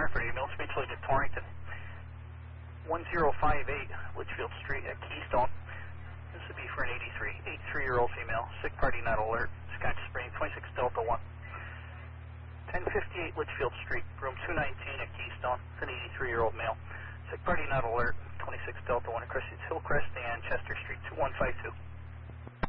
30 mil, speech lead to Torrington. 1058 Litchfield Street at Keystone. This would be for an 83-year-old female, sick party not alert, Scotch Spring, 26 Delta 1. 1058 Litchfield Street, room 219 at Keystone, it's an 83-year-old male, sick party not alert, 26 Delta 1 across Hillcrest and Chester Street, 2152.